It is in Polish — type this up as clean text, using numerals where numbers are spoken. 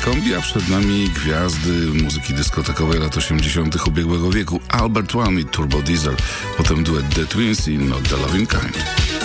kombi, a przed nami gwiazdy muzyki dyskotekowej lat 80. ubiegłego wieku. Albert One i Turbo Diesel, potem duet The Twins i Not the Loving Kind.